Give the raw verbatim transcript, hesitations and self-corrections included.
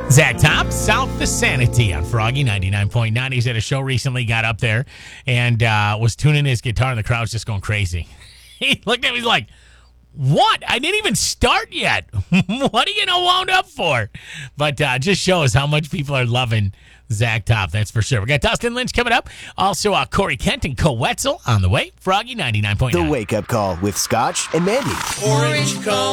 Zach Top, South the Sanity on Froggy ninety-nine point nine. He's at a show recently, got up there, and uh, was tuning his guitar, and the crowd's just going crazy. He looked at me, he's like, what? I didn't even start yet. What are you gonna wound up for? But uh, just shows how much people are loving Zach Top, that's for sure. We got Dustin Lynch coming up. Also, uh, Corey Kent and Co Wetzel on the way. Froggy ninety-nine point nine. The Wake Up Call with Scotch and Mandy. Orange Cone.